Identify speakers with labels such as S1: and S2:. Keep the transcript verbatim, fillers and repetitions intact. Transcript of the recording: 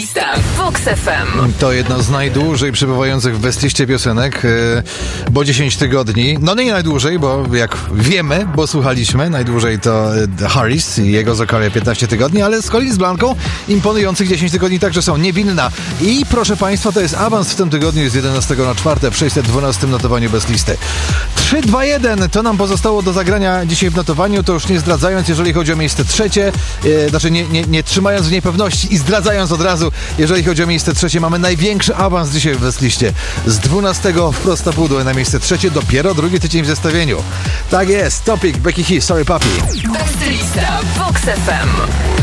S1: Vox F M.
S2: To jedno z najdłużej przebywających w bestliście piosenek, bo dziesięć tygodni. No nie najdłużej, bo jak wiemy, bo słuchaliśmy, najdłużej to Harris i jego Zakaria piętnaście tygodni, ale z kolei z Blanką imponujących dziesięć tygodni także są niewinna. I proszę Państwa, to jest awans w tym tygodniu z jedenastego na czwarte w sześćset dwunastym notowaniu bestlisty. trzy, dwa, jeden to nam pozostało do zagrania dzisiaj w notowaniu, to już nie zdradzając, jeżeli chodzi o miejsce trzecie, e, znaczy nie, nie, nie trzymając w niepewności i zdradzając od razu, jeżeli chodzi o miejsce trzecie, mamy największy awans dzisiaj w bestliście. Z dwunastego wprost na pudło na miejsce trzecie, dopiero drugi tydzień w zestawieniu. Tak jest, Topic, Becky Hill, Sorry Papi.
S1: Bestlista Vox F M.